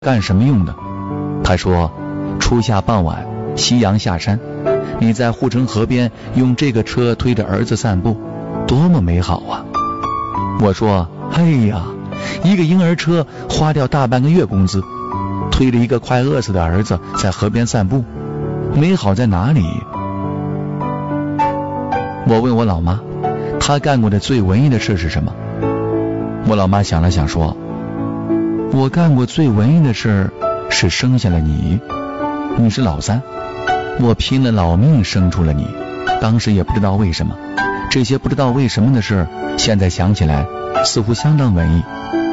干什么用的？他说，初夏傍晚，夕阳下山，你在护城河边用这个车推着儿子散步，多么美好啊！我说，哎呀，一个婴儿车花掉大半个月工资，推着一个快饿死的儿子在河边散步，美好在哪里？我问我老妈，她干过的最文艺的事是什么？我老妈想了想说，我干过最文艺的事是生下了你，你是老三，我拼了老命生出了你，当时也不知道为什么，这些不知道为什么的事，现在想起来似乎相当文艺。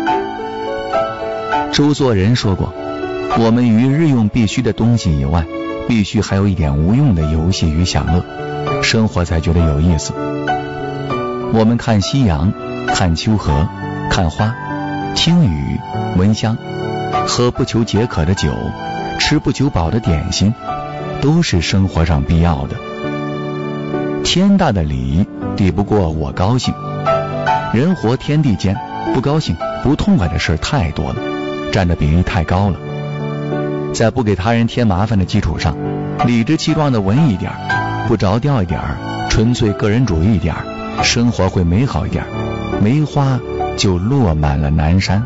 周作人说过，我们于日用必须的东西以外，必须还有一点无用的游戏与享乐，生活才觉得有意思。我们看夕阳，看秋河，看花，听雨，闻香，喝不求解渴的酒，吃不求饱的点心，都是生活上必要的。天大的理抵不过我高兴，人活天地间，不高兴不痛快的事太多了，占的比例太高了。在不给他人添麻烦的基础上，理直气壮的文艺一点，不着调一点，纯粹个人主义一点，生活会美好一点，梅花就落满了南山。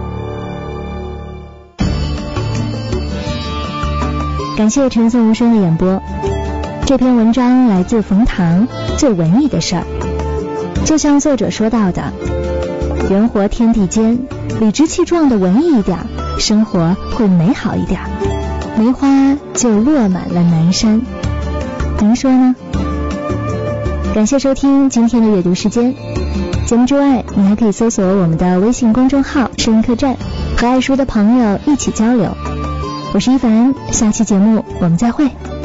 感谢陈颂无声的演播。这篇文章来自冯唐，最文艺的事儿。就像作者说到的，人活天地间，理直气壮的文艺一点，生活会美好一点，梅花就落满了南山。您说呢？感谢收听今天的阅读时间。节目之外，你还可以搜索我们的微信公众号声音客栈，和爱书的朋友一起交流。我是一凡，下期节目我们再会。